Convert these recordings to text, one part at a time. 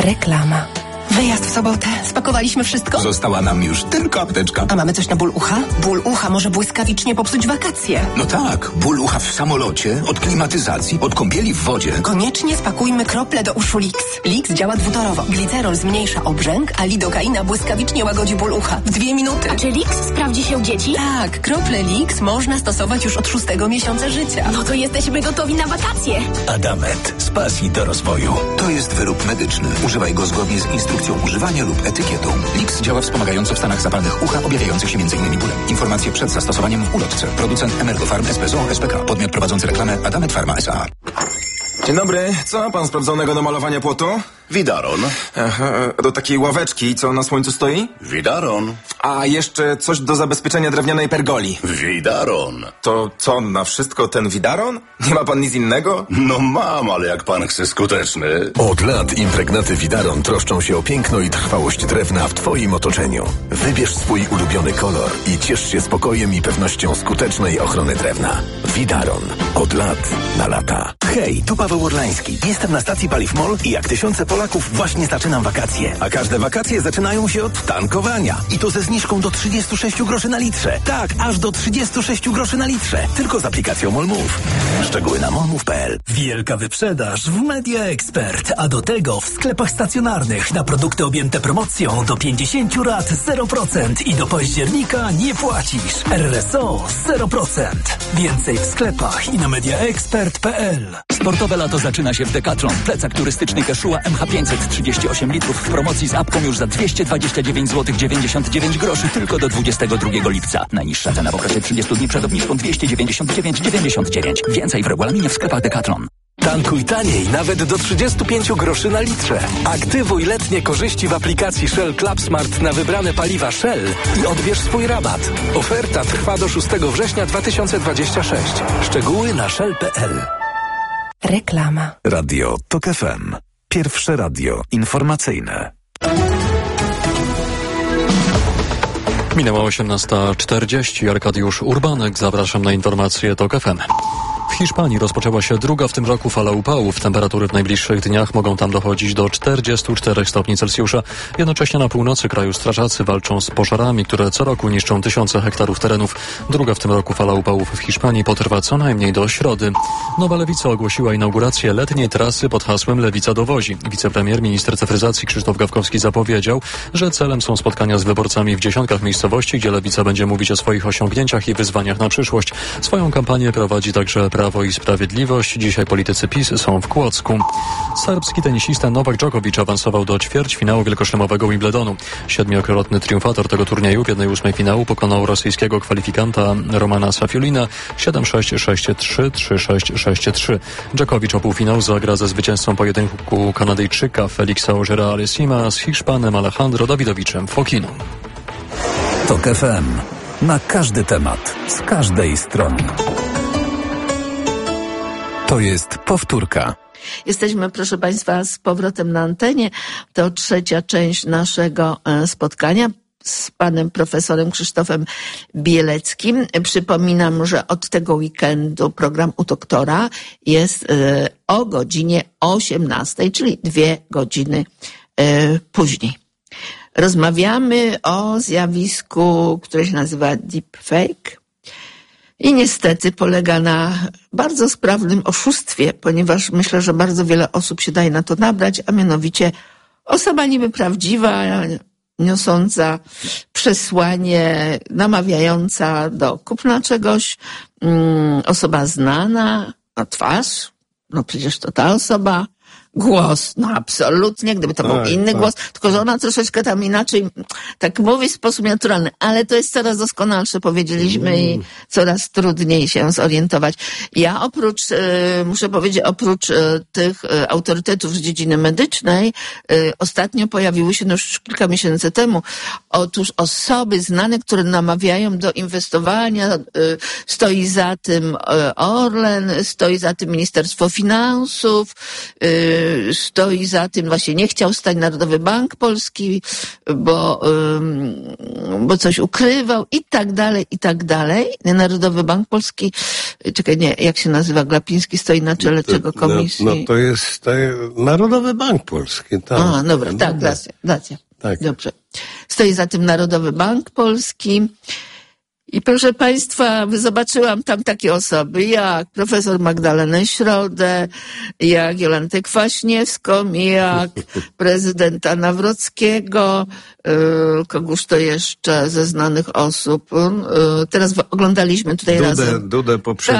Reklama. Wyjazd w sobotę. Spakowaliśmy wszystko? Została nam już tylko apteczka. A mamy coś na ból ucha? Ból ucha może błyskawicznie popsuć wakacje. No tak, ból ucha w samolocie, od klimatyzacji, od kąpieli w wodzie. Koniecznie spakujmy krople do uszu Lix. Lix działa dwutorowo. Glicerol zmniejsza obrzęk, a lidokaina błyskawicznie łagodzi ból ucha. W 2 minuty. A czy Lix sprawdzi się u dzieci? Tak, krople Lix można stosować już od 6 miesiąca życia. No to jesteśmy gotowi na wakacje. Adamet. Z pasji do rozwoju. To jest wyrób medyczny. Używaj go zgodnie z instrukcją używania lub etykietą. Lix działa wspomagająco w stanach zapalnych ucha objawiających się m.in. bólem. Informacje przed zastosowaniem w ulotce. Producent Emergofarm S.P.Z.O. S.P.K. Podmiot prowadzący reklamę Adamet Pharma S.A. Dzień dobry. Co ma pan sprawdzonego do malowania płotu? Widaron. Aha, do takiej ławeczki, co na słońcu stoi? Widaron. A jeszcze coś do zabezpieczenia drewnianej pergoli. Widaron. To co, na wszystko ten widaron? Nie ma pan nic innego? No mam, ale jak pan chce skuteczny. Od lat impregnaty Widaron troszczą się o piękno i trwałość drewna w twoim otoczeniu. Wybierz swój ulubiony kolor i ciesz się spokojem i pewnością skutecznej ochrony drewna. Widaron. Od lat na lata. Hej, tu Paweł Orlański. Jestem na stacji Paliw MOL i jak tysiące Polaków właśnie zaczynam wakacje. A każde wakacje zaczynają się od tankowania. I to ze zniżką do 36 groszy na litrze. Tak, aż do 36 groszy na litrze. Tylko z aplikacją MOLMOV. Szczegóły na molmove.pl. Wielka wyprzedaż w Media Expert, a do tego w sklepach stacjonarnych na produkty objęte promocją do 50 rat 0% i do października nie płacisz. RSO 0%. Więcej w sklepach i na mediaexpert.pl. Sportowe lato zaczyna się w Decathlon. Plecak turystyczny Quechua MH500 38 litrów w promocji z apką już za 229 zł 99 groszy tylko do 22 lipca. Najniższa cena w okresie 30 dni przed obniżką 299,99. Więcej w regulaminie w sklepach Decathlon. Tankuj taniej, nawet do 35 groszy na litrze. Aktywuj letnie korzyści w aplikacji Shell Club Smart na wybrane paliwa Shell i odbierz swój rabat. Oferta trwa do 6 września 2026. Szczegóły na shell.pl. Reklama. Radio TOK FM. Pierwsze radio informacyjne. Minęła 18:40. Arkadiusz Urbanek. Zapraszam na informacje TOK FM. W Hiszpanii rozpoczęła się druga w tym roku fala upałów. Temperatury w najbliższych dniach mogą tam dochodzić do 44 stopni Celsjusza. Jednocześnie na północy kraju strażacy walczą z pożarami, które co roku niszczą tysiące hektarów terenów. Druga w tym roku fala upałów w Hiszpanii potrwa co najmniej do środy. Nowa Lewica ogłosiła inaugurację letniej trasy pod hasłem Lewica dowozi. Wicepremier, minister cyfryzacji Krzysztof Gawkowski zapowiedział, że celem są spotkania z wyborcami w dziesiątkach miejscowości, gdzie Lewica będzie mówić o swoich osiągnięciach i wyzwaniach na przyszłość. Swoją kampanię prowadzi także Prawo i Sprawiedliwość. Dzisiaj politycy PiS są w Kłodzku. Serbski tenisista Nowak Djokovic awansował do ćwierćfinału wielkoszlemowego Wimbledonu. 7-krotny triumfator tego turnieju w 1/8 finału pokonał rosyjskiego kwalifikanta Romana Safiulina 7-6, 6-3, 3-6, 6-3. Djokovic o półfinał zagra ze zwycięzcą pojedynku Kanadyjczyka Felixa Auger-Aliassima z Hiszpanem Alejandro Dawidowiczem Fokinu. TOK FM. Na każdy temat, z każdej strony. To jest powtórka. Jesteśmy, proszę Państwa, z powrotem na antenie. To trzecia część naszego spotkania z panem profesorem Krzysztofem Bieleckim. Przypominam, że od tego weekendu program u doktora jest o godzinie 18, czyli 2 godziny później. Rozmawiamy o zjawisku, które się nazywa deepfake. I niestety polega na bardzo sprawnym oszustwie, ponieważ myślę, że bardzo wiele osób się daje na to nabrać, a mianowicie osoba niby prawdziwa, niosąca przesłanie, namawiająca do kupna czegoś, osoba znana, a twarz, no przecież to ta osoba, głos, no absolutnie, gdyby to był inny głos, tylko że ona troszeczkę tam inaczej, tak mówi w sposób naturalny, ale to jest coraz doskonalsze, powiedzieliśmy, i coraz trudniej się zorientować. Ja muszę powiedzieć, oprócz tych autorytetów z dziedziny medycznej, ostatnio pojawiły się, no już kilka miesięcy temu, otóż osoby znane, które namawiają do inwestowania, stoi za tym Orlen, stoi za tym Ministerstwo Finansów, stoi za tym, właśnie nie chciał stać Narodowy Bank Polski, bo coś ukrywał i tak dalej, i tak dalej. Narodowy Bank Polski, jak się nazywa, Glapiński stoi na czele czego komisji? No to jest Narodowy Bank Polski, tak. A, dobra, tak, racja. Tak. Dobrze. Stoi za tym Narodowy Bank Polski. I proszę Państwa, zobaczyłam tam takie osoby jak profesor Magdalenę Środę, jak Jolantę Kwaśniewską, jak prezydenta Nawrockiego, kogoż to jeszcze ze znanych osób. Teraz oglądaliśmy tutaj razem. Dudę poprzedni,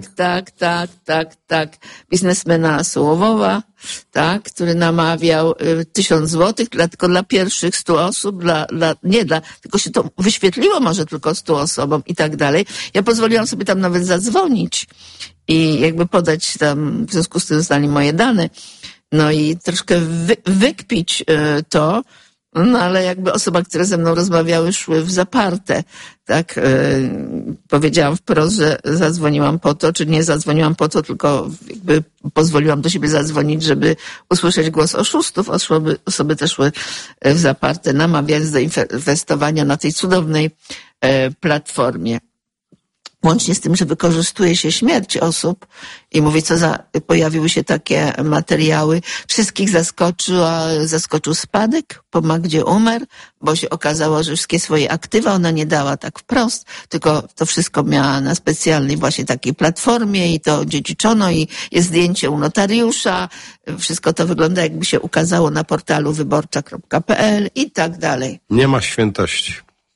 tak. Biznesmena Sołowowa, tak, który namawiał 1000 złotych, tylko dla pierwszych 100 osób, tylko się to wyświetliło może tylko 100 osobom i tak dalej. Ja pozwoliłam sobie tam nawet zadzwonić i jakby podać tam, w związku z tym znali moje dane, no i troszkę wykpić to, no ale jakby osoba, które ze mną rozmawiały, szły w zaparte, tak? Powiedziałam wprost, że zadzwoniłam po to, czy nie zadzwoniłam po to, tylko jakby pozwoliłam do siebie zadzwonić, żeby usłyszeć głos oszustów. Osoby też szły w zaparte, namawiając do inwestowania na tej cudownej platformie. Łącznie z tym, że wykorzystuje się śmierć osób i mówi, pojawiły się takie materiały. Wszystkich zaskoczył spadek po Magdzie Umer, bo się okazało, że wszystkie swoje aktywa ona nie dała tak wprost, tylko to wszystko miała na specjalnej właśnie takiej platformie i to dziedziczono i jest zdjęcie u notariusza. Wszystko to wygląda, jakby się ukazało na portalu wyborcza.pl i tak dalej. Nie ma świętości.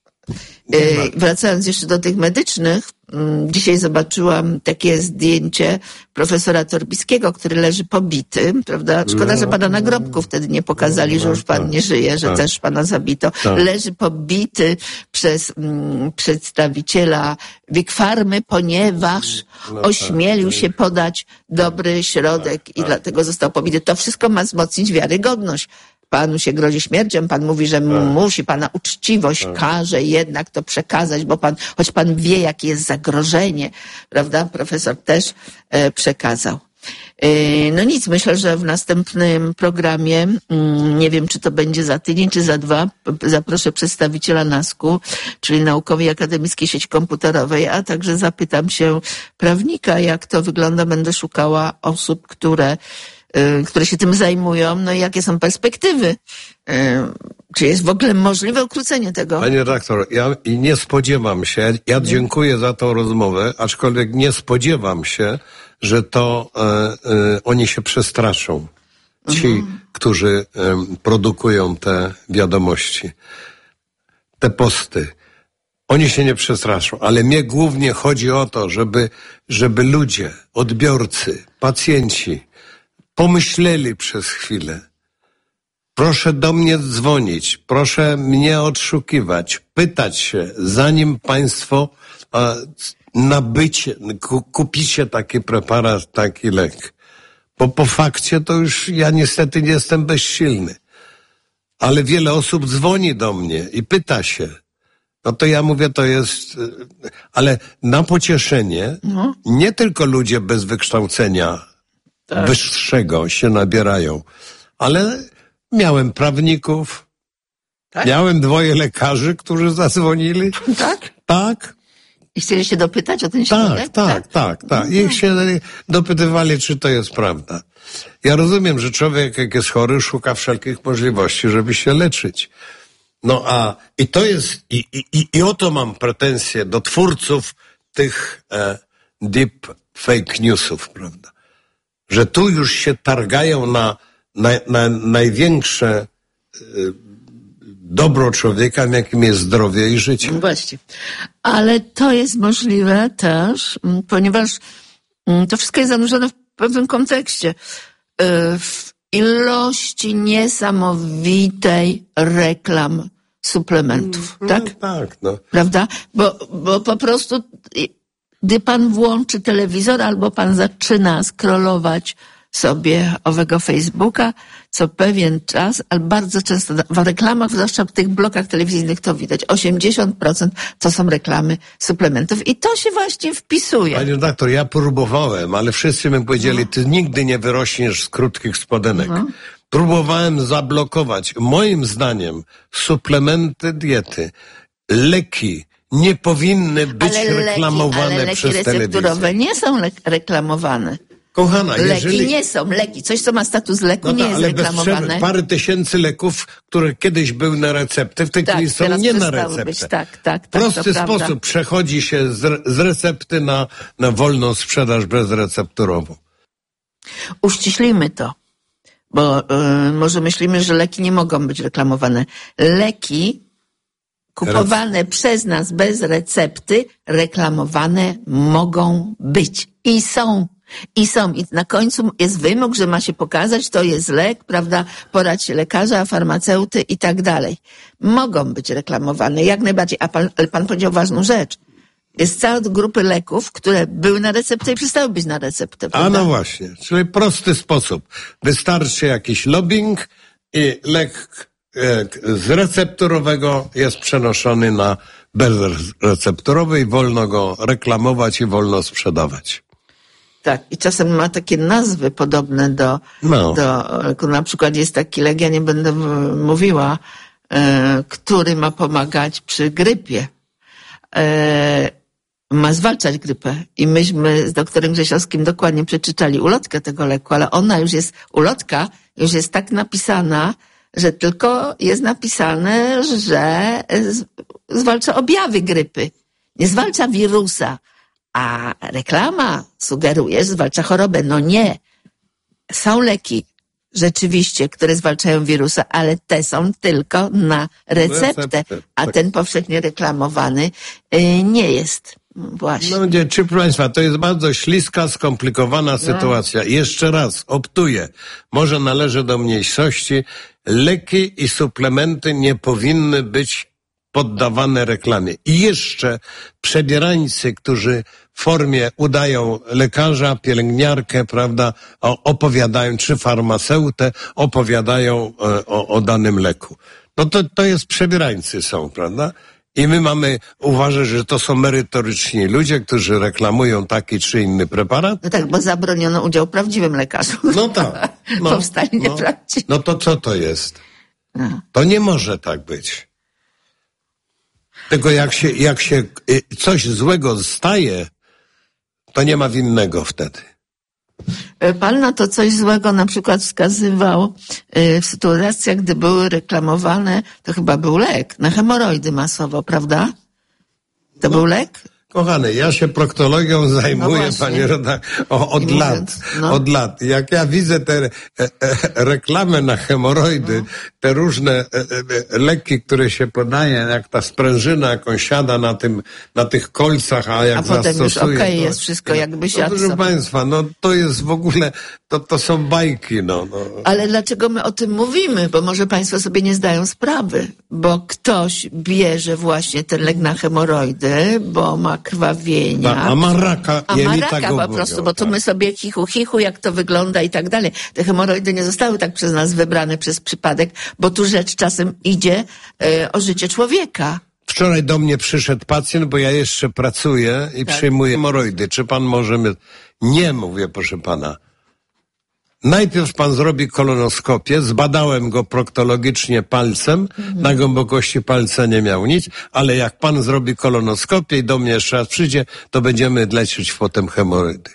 Wracając jeszcze do tych medycznych, dzisiaj zobaczyłam takie zdjęcie profesora Torbiskiego, który leży pobity, prawda? Szkoda, że pana nagrobku wtedy nie pokazali, że już pan nie żyje, że też pana zabito. Leży pobity przez przedstawiciela Big Pharmy, ponieważ ośmielił się podać dobry środek i dlatego został pobity. To wszystko ma wzmocnić wiarygodność. Panu się grozi śmiercią, pan mówi, że musi, pana uczciwość każe jednak to przekazać, bo choć pan wie, jakie jest zagrożenie, prawda? Profesor też przekazał. No nic, myślę, że w następnym programie, nie wiem, czy to będzie za tydzień, czy za 2, zaproszę przedstawiciela NASK-u, czyli Naukowej Akademickiej Sieci Komputerowej, a także zapytam się prawnika, jak to wygląda. Będę szukała osób, które się tym zajmują, no i jakie są perspektywy. Czy jest w ogóle możliwe ukrócenie tego? Panie redaktor, ja nie spodziewam się, ja dziękuję za tą rozmowę, aczkolwiek nie spodziewam się, że to oni się przestraszą. Ci, którzy produkują te wiadomości, te posty. Oni się nie przestraszą, ale mnie głównie chodzi o to, żeby ludzie, odbiorcy, pacjenci pomyśleli przez chwilę. Proszę do mnie dzwonić, proszę mnie odszukiwać, pytać się, zanim państwo kupicie taki preparat, taki lek. Bo po fakcie to już ja niestety nie jestem bezsilny. Ale wiele osób dzwoni do mnie i pyta się. No to ja mówię, to jest... Ale na pocieszenie nie tylko ludzie bez wykształcenia wyższego się nabierają, ale miałem prawników, miałem 2 lekarzy, którzy zadzwonili. Tak? Tak. I chcieli się dopytać o ten środek? Tak. I się dopytywali, czy to jest prawda. Ja rozumiem, że człowiek, jak jest chory, szuka wszelkich możliwości, żeby się leczyć. No i to jest, i o to mam pretensje do twórców tych deep fake newsów, prawda? Że tu już się targają na największe dobro człowieka, jakim jest zdrowie i życie. Właśnie. Ale to jest możliwe też, ponieważ to wszystko jest zanurzone w pewnym kontekście. W ilości niesamowitej reklam suplementów, tak? Tak, no. Prawda? Bo po prostu, gdy pan włączy telewizor albo pan zaczyna scrollować sobie owego Facebooka co pewien czas, ale bardzo często w reklamach, zwłaszcza w tych blokach telewizyjnych to widać. 80% to są reklamy suplementów i to się właśnie wpisuje. Panie redaktor, ja próbowałem, ale wszyscy mi powiedzieli, ty nigdy nie wyrośniesz z krótkich spodenek. Próbowałem zablokować. Moim zdaniem suplementy diety, leki nie powinny być reklamowane przez telewizję. Ale leki recepturowe nie są reklamowane. Kochana, jeżeli... Leki nie są, leki. Coś, co ma status leku, nie jest reklamowane. Parę tysięcy leków, które kiedyś były na receptę, w tej chwili są nie na receptę. Tak, prosty sposób przechodzi się z recepty na wolną sprzedaż bezrecepturową. Uściślimy to, bo może myślimy, że leki nie mogą być reklamowane. Leki kupowane przez nas bez recepty reklamowane mogą być i są. I na końcu jest wymóg, że ma się pokazać, to jest lek, prawda, porać się lekarza, farmaceuty i tak dalej. Mogą być reklamowane, jak najbardziej. Ale pan powiedział ważną rzecz. Jest cała grupy leków, które były na receptę i przestały być na receptę. Prawda? A no właśnie, czyli prosty sposób. Wystarczy jakiś lobbying i lek z recepturowego jest przenoszony na bezrecepturowy i wolno go reklamować i wolno sprzedawać. Tak, i czasem ma takie nazwy podobne do na przykład jest taki lek, ja nie będę mówiła, który ma pomagać przy grypie. Ma zwalczać grypę. I myśmy z doktorem Grzesiowskim dokładnie przeczytali ulotkę tego leku, ale ulotka już jest tak napisana, że tylko jest napisane, że zwalcza objawy grypy. Nie zwalcza wirusa. A reklama sugeruje, że zwalcza chorobę. No nie. Są leki rzeczywiście, które zwalczają wirusa, ale te są tylko na receptę, a ten powszechnie reklamowany nie jest. Właśnie. No nie, proszę Państwa, to jest bardzo śliska, skomplikowana sytuacja. Jeszcze raz, optuję. Może należy do mniejszości. Leki i suplementy nie powinny być poddawane reklamie. I jeszcze przebierańcy, którzy w formie udają lekarza, pielęgniarkę, prawda, opowiadają, czy farmaceutę, opowiadają o danym leku. No to jest przebierańcy są, prawda? I my mamy uważać, że to są merytoryczni ludzie, którzy reklamują taki czy inny preparat. No tak, bo zabroniono udział w prawdziwym lekarzu. No tak. Powstali nieprawdziwi. No to co to jest? To nie może tak być. Tylko jak się coś złego staje, to nie ma winnego wtedy. Pan na to coś złego na przykład wskazywał w sytuacjach, gdy były reklamowane, to chyba był lek na hemoroidy masowo, prawda? To był lek? Kochany, ja się proktologią zajmuję, panie redaktor, od lat. Jak ja widzę te reklamy na hemoroidy, te różne leki, które się podaje, jak ta sprężyna, jak on siada na tych kolcach, a jak zastosuje... A potem już okej, jest wszystko jakby siadł. Proszę Państwa, no to jest w ogóle, to są bajki, no. Ale dlaczego my o tym mówimy? Bo może Państwo sobie nie zdają sprawy, bo ktoś bierze właśnie ten lek na hemoroidy, bo ma krwawienia. A ma raka. A ma raka po prostu, bo tu my sobie chichu, jak to wygląda i tak dalej. Te hemoroidy nie zostały tak przez nas wybrane przez przypadek, bo tu rzecz czasem idzie o życie człowieka. Wczoraj do mnie przyszedł pacjent, bo ja jeszcze pracuję i przyjmuję hemoroidy. Czy pan może... Nie, mówię, proszę pana. Najpierw pan zrobi kolonoskopię, zbadałem go proktologicznie palcem, na głębokości palca nie miał nic, ale jak pan zrobi kolonoskopię i do mnie jeszcze raz przyjdzie, to będziemy leczyć potem hemoroidy.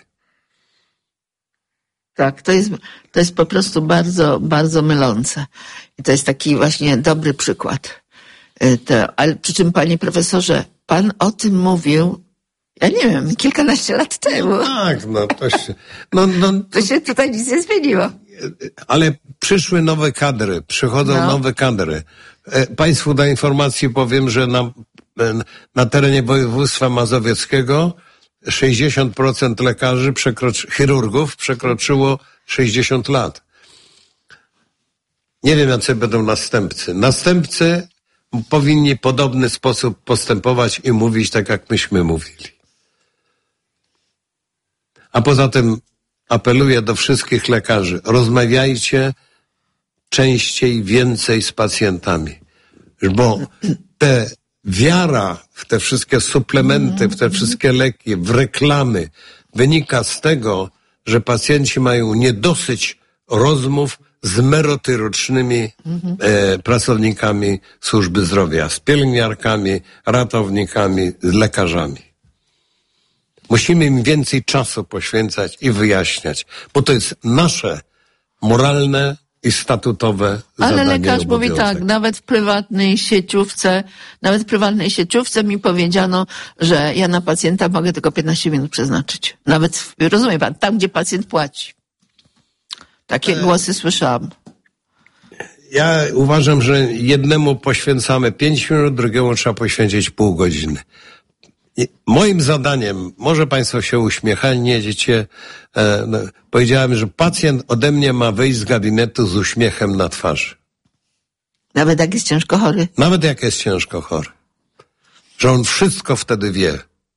Tak, to jest po prostu bardzo, bardzo mylące. I to jest taki właśnie dobry przykład. Ale przy czym, panie profesorze, pan o tym mówił, ja nie wiem, kilkanaście lat temu. Tak, no to się... To się tutaj nic nie zmieniło. Ale przyszły nowe kadry, przychodzą nowe kadry. Państwu do informacji powiem, że na terenie województwa mazowieckiego 60% lekarzy, chirurgów przekroczyło 60 lat. Nie wiem, jacy będą następcy. Następcy powinni w podobny sposób postępować i mówić tak, jak myśmy mówili. A poza tym apeluję do wszystkich lekarzy. Rozmawiajcie częściej, więcej z pacjentami. Bo te wiara w te wszystkie suplementy, w te wszystkie leki, w reklamy wynika z tego, że pacjenci mają niedosyć rozmów z merytorycznymi pracownikami służby zdrowia, z pielęgniarkami, ratownikami, z lekarzami. Musimy im więcej czasu poświęcać i wyjaśniać, bo to jest nasze moralne i statutowe zadanie. Ale lekarz mówi tak, nawet w prywatnej sieciówce mi powiedziano, że ja na pacjenta mogę tylko 15 minut przeznaczyć. Nawet, rozumie pan, tam gdzie pacjent płaci. Takie głosy słyszałam. Ja uważam, że jednemu poświęcamy 5 minut, drugiemu trzeba poświęcić pół godziny. Moim zadaniem, może państwo się uśmiechniecie, powiedziałem, że pacjent ode mnie ma wyjść z gabinetu z uśmiechem na twarzy. Nawet jak jest ciężko chory? Nawet jak jest ciężko chory. Że on wszystko wtedy wie.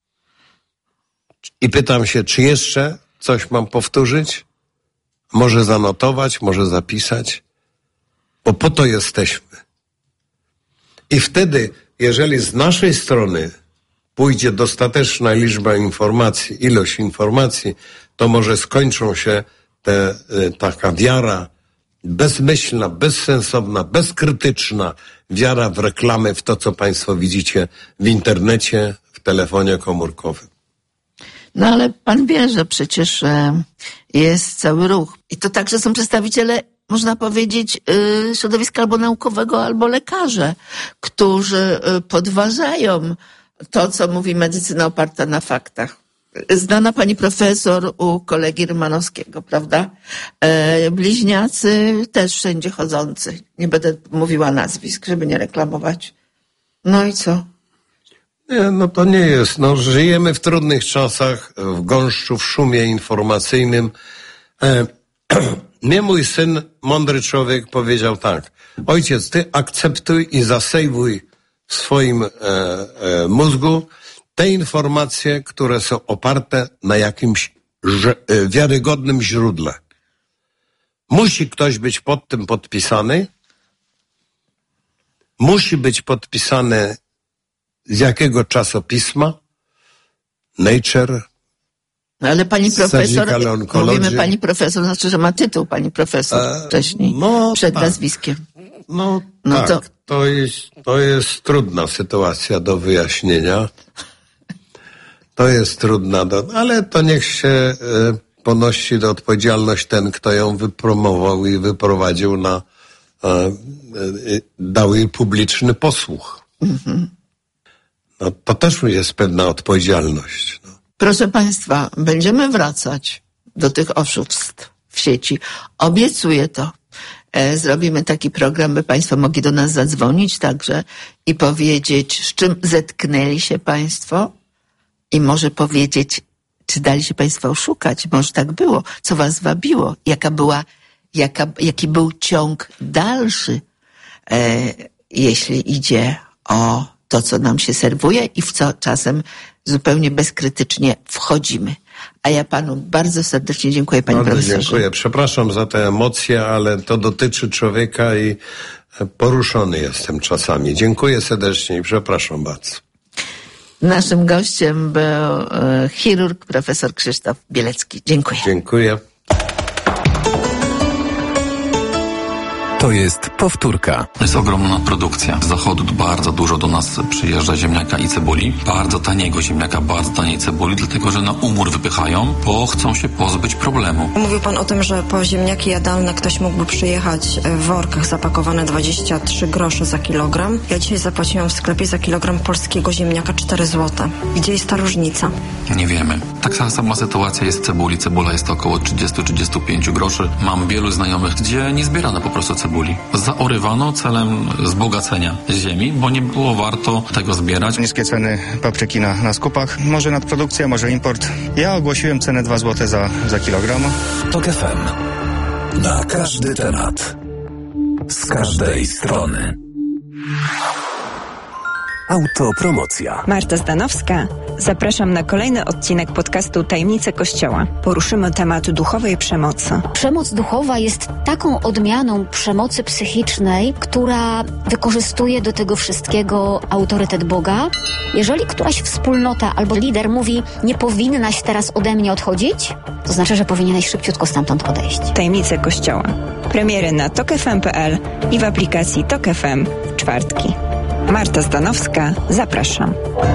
I pytam się, czy jeszcze coś mam powtórzyć? Może zanotować, może zapisać? Bo po to jesteśmy. I wtedy, jeżeli z naszej strony pójdzie dostateczna ilość informacji, to może skończą się taka wiara bezmyślna, bezsensowna, bezkrytyczna wiara w reklamy, w to, co państwo widzicie w internecie, w telefonie komórkowym. No ale pan wie, że przecież jest cały ruch. I to także są przedstawiciele, można powiedzieć, środowiska albo naukowego, albo lekarze, którzy podważają to, co mówi medycyna oparta na faktach. Znana pani profesor u kolegi Rymanowskiego, prawda? Bliźniacy też wszędzie chodzący. Nie będę mówiła nazwisk, żeby nie reklamować. No i co? Nie, no to nie jest. No, żyjemy w trudnych czasach, w gąszczu, w szumie informacyjnym. Mnie mój syn, mądry człowiek, powiedział tak. Ojciec, ty akceptuj i zasejwuj w swoim mózgu te informacje, które są oparte na jakimś wiarygodnym źródle. Musi ktoś być pod tym podpisany. Musi być podpisany z jakiego czasopisma? Nature. No ale pani profesor, mówimy pani profesor, znaczy, że ma tytuł pani profesor wcześniej, przed nazwiskiem. No tak, to jest trudna sytuacja do wyjaśnienia. To jest trudna, ale to niech się ponosi do odpowiedzialność ten, kto ją wypromował i wyprowadził dał jej publiczny posłuch. No, to też jest pewna odpowiedzialność. No. Proszę państwa, będziemy wracać do tych oszustw w sieci. Obiecuję to. Zrobimy taki program, by państwo mogli do nas zadzwonić także i powiedzieć, z czym zetknęli się państwo i może powiedzieć, czy dali się państwo oszukać. Może tak było. Co was wabiło? Jaki był ciąg dalszy, jeśli idzie o to, co nam się serwuje i w co czasem zupełnie bezkrytycznie wchodzimy. A ja panu bardzo serdecznie dziękuję, panie profesorze. Dziękuję. Przepraszam za te emocje, ale to dotyczy człowieka i poruszony jestem czasami. Dziękuję serdecznie i przepraszam bardzo. Naszym gościem był chirurg profesor Krzysztof Bielecki. Dziękuję. Dziękuję. To jest powtórka. To jest ogromna nadprodukcja. Z zachodu bardzo dużo do nas przyjeżdża ziemniaka i cebuli. Bardzo taniego ziemniaka, bardzo taniej cebuli, dlatego że na umór wypychają, bo chcą się pozbyć problemu. Mówił pan o tym, że po ziemniaki jadalne ktoś mógłby przyjechać w workach zapakowane 23 grosze za kilogram. Ja dzisiaj zapłaciłam w sklepie za kilogram polskiego ziemniaka 4 zł. Gdzie jest ta różnica? Nie wiemy. Tak sama sytuacja jest w cebuli. Cebula jest około 30-35 groszy. Mam wielu znajomych, gdzie nie zbierano po prostu cebuli. Zaorywano celem wzbogacenia ziemi, bo nie było warto tego zbierać. Niskie ceny papryki na skupach. Może nadprodukcja, może import. Ja ogłosiłem cenę 2 zł za kilogram. TOK FM. Na każdy temat. Z każdej strony. Autopromocja. Marta Zdanowska. Zapraszam na kolejny odcinek podcastu Tajemnice Kościoła. Poruszymy temat duchowej przemocy. Przemoc duchowa jest taką odmianą przemocy psychicznej, która wykorzystuje do tego wszystkiego autorytet Boga. Jeżeli któraś wspólnota albo lider mówi, nie powinnaś teraz ode mnie odchodzić, to znaczy, że powinieneś szybciutko stamtąd odejść. Tajemnice Kościoła. Premiery na tokfm.pl i w aplikacji Tok FM w czwartki. Marta Zdanowska, zapraszam.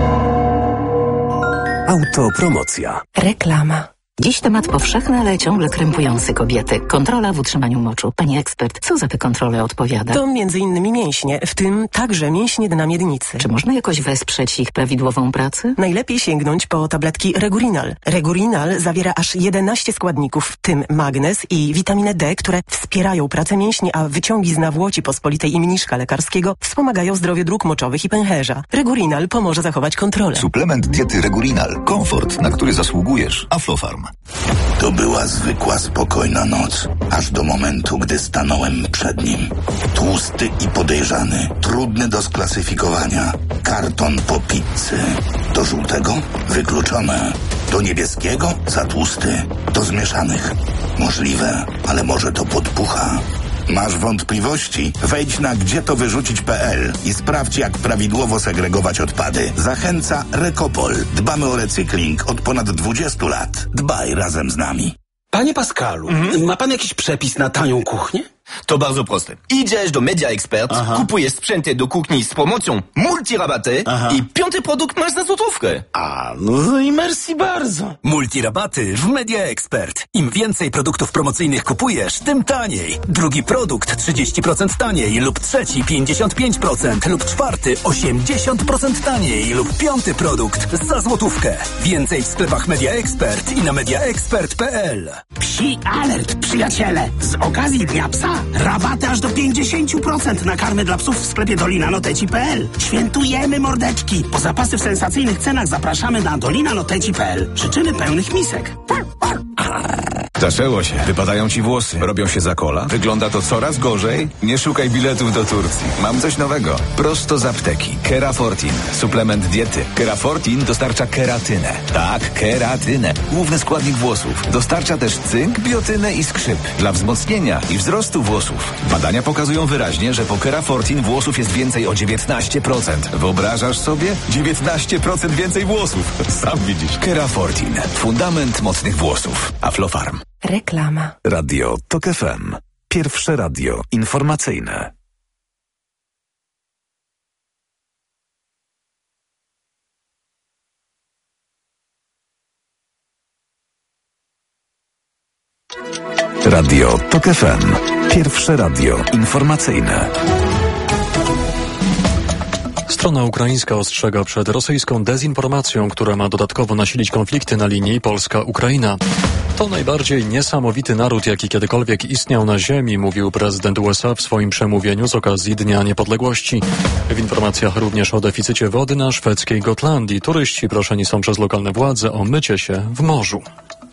Autopromocja. Reklama. Dziś temat powszechny, ale ciągle krępujący kobiety. Kontrola w utrzymaniu moczu. Pani ekspert, co za te kontrole odpowiada? To m.in. mięśnie, w tym także mięśnie dna miednicy. Czy można jakoś wesprzeć ich prawidłową pracę? Najlepiej sięgnąć po tabletki Regurinal. Regurinal zawiera aż 11 składników, w tym magnez i witaminę D, które wspierają pracę mięśni, a wyciągi z nawłoci pospolitej i mniszka lekarskiego wspomagają zdrowie dróg moczowych i pęcherza. Regurinal pomoże zachować kontrolę. Suplement diety Regurinal. Komfort, na który zasługujesz. Aflofarm. To była zwykła, spokojna noc, aż do momentu, gdy stanąłem przed nim. Tłusty i podejrzany, trudny do sklasyfikowania. Karton po pizzy. Do żółtego? Wykluczone. Do niebieskiego? Za tłusty. Do zmieszanych? Możliwe, ale może to podpucha. Masz wątpliwości? Wejdź na gdzietowyrzucić.pl i sprawdź, jak prawidłowo segregować odpady. Zachęca Rekopol. Dbamy o recykling od ponad 20 lat. Dbaj razem z nami. Panie Pascalu, ma pan jakiś przepis na tanią kuchnię? To bardzo proste. Idziesz do Media Expert, kupujesz sprzęty do kuchni z promocją multirabaty i 5. produkt masz za złotówkę. No i merci bardzo. Multirabaty w Media Expert. Im więcej produktów promocyjnych kupujesz, tym taniej. Drugi produkt 30% taniej lub trzeci 55% lub czwarty 80% taniej lub 5. produkt za złotówkę. Więcej w sklepach Media Expert i na mediaexpert.pl. Psi alert, przyjaciele! Z okazji Dnia Psa rabaty aż do 50% na karmy dla psów w sklepie dolinanoteci.pl. Świętujemy, mordeczki! Po zapasy w sensacyjnych cenach zapraszamy na dolinanoteci.pl. Życzymy pełnych misek. Zaczęło się. Wypadają ci włosy. Robią się za kola. Wygląda to coraz gorzej. Nie szukaj biletów do Turcji. Mam coś nowego. Prosto z apteki. Kerafortin. Suplement diety. Kerafortin dostarcza keratynę. Tak, keratynę. Główny składnik włosów. Dostarcza też cynk, biotynę i skrzyp. Dla wzmocnienia i wzrostu włosów. Badania pokazują wyraźnie, że po Kerafortin włosów jest więcej o 19%. Wyobrażasz sobie? 19% więcej włosów. Sam widzisz. Kerafortin. Fundament mocnych włosów. Aflofarm. Reklama. Radio Tok FM. Pierwsze radio informacyjne. Radio Tok FM. Pierwsze radio informacyjne. Strona ukraińska ostrzega przed rosyjską dezinformacją, która ma dodatkowo nasilić konflikty na linii Polska-Ukraina. To najbardziej niesamowity naród, jaki kiedykolwiek istniał na ziemi, mówił prezydent USA w swoim przemówieniu z okazji Dnia Niepodległości. W informacjach również o deficycie wody na szwedzkiej Gotlandii. Turyści proszeni są przez lokalne władze o mycie się w morzu.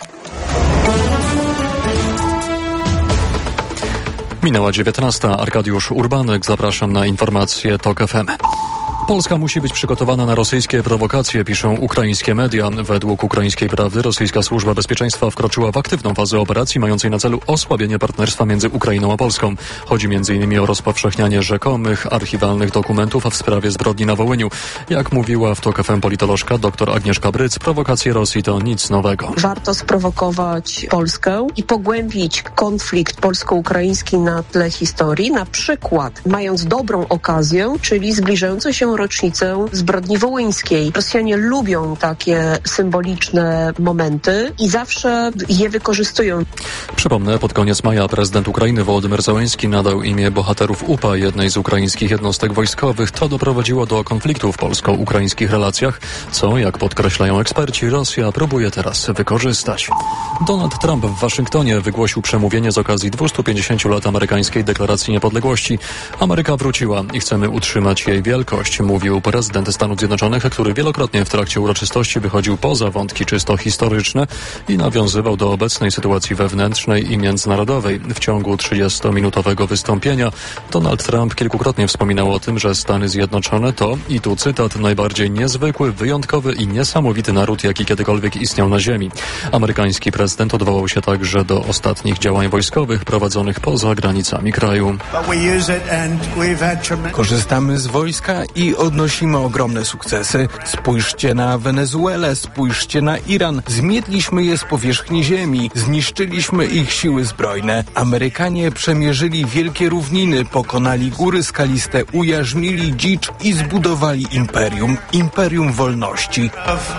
Minęła 19. Arkadiusz Urbanek. Zapraszam na informacje TOK FM. Polska musi być przygotowana na rosyjskie prowokacje, piszą ukraińskie media. Według ukraińskiej prawdy rosyjska służba bezpieczeństwa wkroczyła w aktywną fazę operacji mającej na celu osłabienie partnerstwa między Ukrainą a Polską. Chodzi m.in. o rozpowszechnianie rzekomych archiwalnych dokumentów w sprawie zbrodni na Wołyniu. Jak mówiła w TOK FM politolożka dr Agnieszka Bryc, prowokacje Rosji to nic nowego. Warto sprowokować Polskę i pogłębić konflikt polsko-ukraiński na tle historii, na przykład mając dobrą okazję, czyli zbliżającą się rocznicę zbrodni wołyńskiej. Rosjanie lubią takie symboliczne momenty i zawsze je wykorzystują. Przypomnę, pod koniec maja prezydent Ukrainy Wołodymyr Zełenski nadał imię bohaterów UPA jednej z ukraińskich jednostek wojskowych. To doprowadziło do konfliktu w polsko-ukraińskich relacjach, co, jak podkreślają eksperci, Rosja próbuje teraz wykorzystać. Donald Trump w Waszyngtonie wygłosił przemówienie z okazji 250 lat amerykańskiej deklaracji niepodległości. Ameryka wróciła i chcemy utrzymać jej wielkość, mówił prezydent Stanów Zjednoczonych, który wielokrotnie w trakcie uroczystości wychodził poza wątki czysto historyczne i nawiązywał do obecnej sytuacji wewnętrznej i międzynarodowej. W ciągu 30-minutowego wystąpienia Donald Trump kilkukrotnie wspominał o tym, że Stany Zjednoczone to, i tu cytat, najbardziej niezwykły, wyjątkowy i niesamowity naród, jaki kiedykolwiek istniał na ziemi. Amerykański prezydent odwołał się także do ostatnich działań wojskowych prowadzonych poza granicami kraju. Korzystamy z wojska i odnosimy ogromne sukcesy. Spójrzcie na Wenezuelę, spójrzcie na Iran. Zmietliśmy je z powierzchni ziemi, zniszczyliśmy ich siły zbrojne. Amerykanie przemierzyli wielkie równiny, pokonali góry skaliste, ujarzmili dzicz i zbudowali imperium wolności.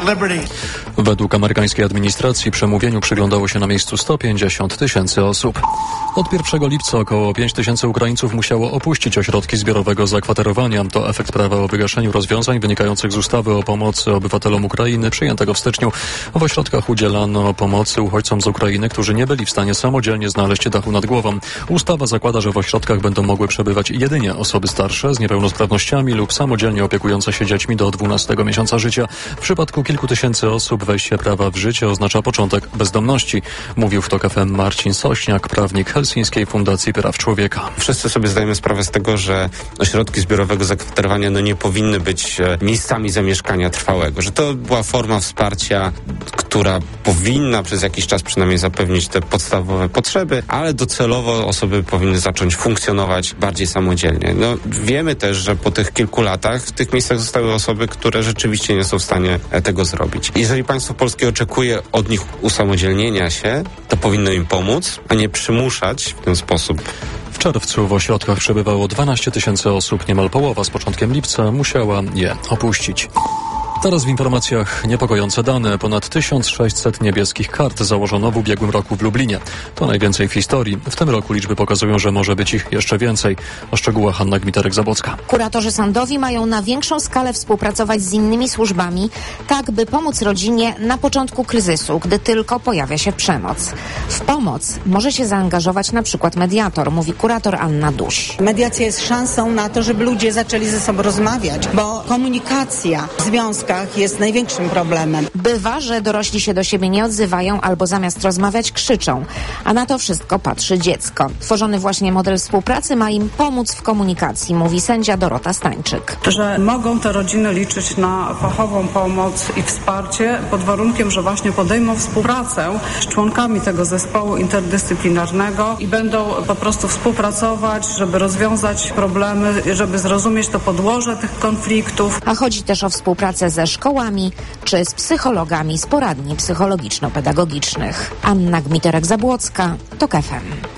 Według amerykańskiej administracji przemówieniu przyglądało się na miejscu 150 000 osób. Od 1 lipca około 5 000 Ukraińców musiało opuścić ośrodki zbiorowego zakwaterowania. To efekt prawa o wygaszeniu rozwiązań wynikających z ustawy o pomocy obywatelom Ukrainy przyjętego w styczniu. W ośrodkach udzielano pomocy uchodźcom z Ukrainy, którzy nie byli w stanie samodzielnie znaleźć dachu nad głową. Ustawa zakłada, że w ośrodkach będą mogły przebywać jedynie osoby starsze z niepełnosprawnościami lub samodzielnie opiekujące się dziećmi do 12 miesiąca życia. W przypadku kilku tysięcy osób wejście prawa w życie oznacza początek bezdomności, mówił w TOK FM Marcin Sośniak, prawnik Helsińskiej Fundacji Praw Człowieka. Wszyscy sobie zdajemy sprawę z tego, że ośrodki zbiorowego zakwaterowania nie powinny być miejscami zamieszkania trwałego, że to była forma wsparcia, która powinna przez jakiś czas przynajmniej zapewnić te podstawowe potrzeby, ale docelowo osoby powinny zacząć funkcjonować bardziej samodzielnie. Wiemy też, że po tych kilku latach w tych miejscach zostały osoby, które rzeczywiście nie są w stanie tego zrobić. Jeżeli państwo polskie oczekuje od nich usamodzielnienia się, to powinno im pomóc, a nie przymuszać w ten sposób. W czerwcu w ośrodkach przebywało 12 000 osób, niemal połowa z początkiem lipca musiała je opuścić. Teraz w informacjach niepokojące dane. Ponad 1600 niebieskich kart założono w ubiegłym roku w Lublinie. To najwięcej w historii. W tym roku liczby pokazują, że może być ich jeszcze więcej. O szczegółach Hanna Gmiterek-Zabłocka. Kuratorzy sądowi mają na większą skalę współpracować z innymi służbami, tak by pomóc rodzinie na początku kryzysu, gdy tylko pojawia się przemoc. W pomoc może się zaangażować na przykład mediator, mówi kurator Anna Duś. Mediacja jest szansą na to, żeby ludzie zaczęli ze sobą rozmawiać, bo komunikacja w związkach jest największym problemem. Bywa, że dorośli się do siebie nie odzywają albo zamiast rozmawiać krzyczą, a na to wszystko patrzy dziecko. Tworzony właśnie model współpracy ma im pomóc w komunikacji, mówi sędzia Dorota Stańczyk. Że mogą te rodziny liczyć na fachową pomoc i wsparcie pod warunkiem, że właśnie podejmą współpracę z członkami tego zespołu interdyscyplinarnego i będą po prostu współpracować, żeby rozwiązać problemy, żeby zrozumieć to podłoże tych konfliktów. A chodzi też o współpracę ze szkołami czy z psychologami z poradni psychologiczno-pedagogicznych. Anna Gmiterek-Zabłocka, TOK FM.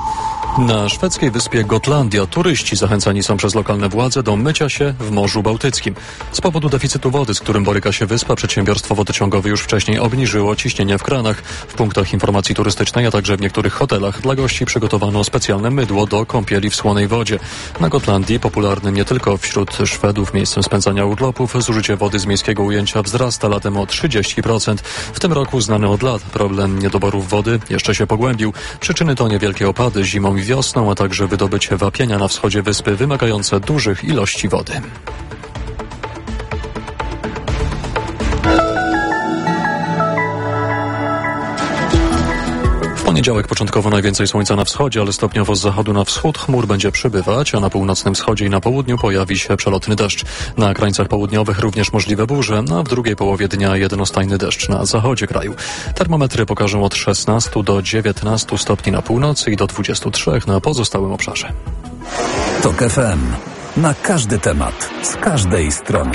Na szwedzkiej wyspie Gotlandia turyści zachęcani są przez lokalne władze do mycia się w Morzu Bałtyckim. Z powodu deficytu wody, z którym boryka się wyspa, przedsiębiorstwo wodociągowe już wcześniej obniżyło ciśnienie w kranach. W punktach informacji turystycznej, a także w niektórych hotelach dla gości przygotowano specjalne mydło do kąpieli w słonej wodzie. Na Gotlandii, popularnym nie tylko wśród Szwedów miejscem spędzania urlopów, zużycie wody z miejskiego ujęcia wzrasta latem o 30%. W tym roku znany od lat problem niedoborów wody jeszcze się pogłębił. Przyczyny to niewielkie opady zimą i wiosną, a także wydobycie wapienia na wschodzie wyspy wymagające dużych ilości wody. W poniedziałek początkowo najwięcej słońca na wschodzie, ale stopniowo z zachodu na wschód chmur będzie przybywać, a na północnym wschodzie i na południu pojawi się przelotny deszcz. Na krańcach południowych również możliwe burze, a w drugiej połowie dnia jednostajny deszcz na zachodzie kraju. Termometry pokażą od 16 do 19 stopni na północy i do 23 na pozostałym obszarze. TOK FM. Na każdy temat, z każdej strony.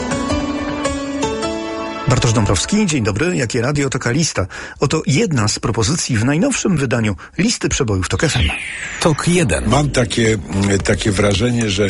Bartosz Dąbrowski, dzień dobry. Jakie radio, taka lista. Oto jedna z propozycji w najnowszym wydaniu listy przebojów TOK FM. TOK 1. Mam takie wrażenie, że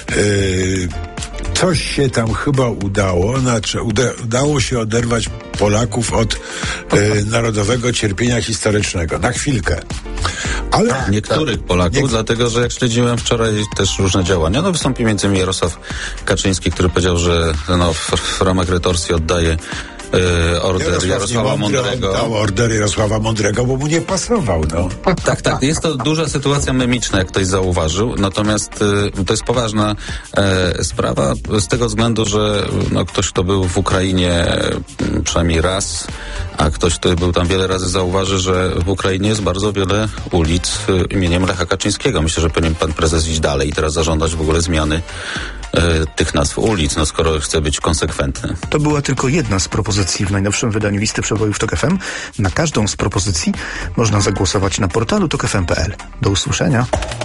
coś się tam chyba udało, znaczy udało się oderwać Polaków od narodowego cierpienia historycznego. Na chwilkę. Ale niektórych Polaków, dlatego że jak śledziłem wczoraj też różne działania, wystąpił między innymi Jarosław Kaczyński, który powiedział, że w ramach retorsji oddaje order Jarosława Mądrego. Dał order Jarosława Mądrego, bo mu nie pasował, no. Tak. Jest to duża sytuacja memiczna, jak ktoś zauważył, natomiast to jest poważna sprawa z tego względu, że ktoś, kto był w Ukrainie przynajmniej raz, a ktoś, kto był tam wiele razy, zauważy, że w Ukrainie jest bardzo wiele ulic imieniem Lecha Kaczyńskiego. Myślę, że powinien pan prezes iść dalej i teraz zażądać w ogóle zmiany tych nazw ulic, skoro chce być konsekwentny. To była tylko jedna z propozycji w najnowszym wydaniu listy przebojów TOK FM. Na każdą z propozycji można zagłosować na portalu tokfm.pl. Do usłyszenia.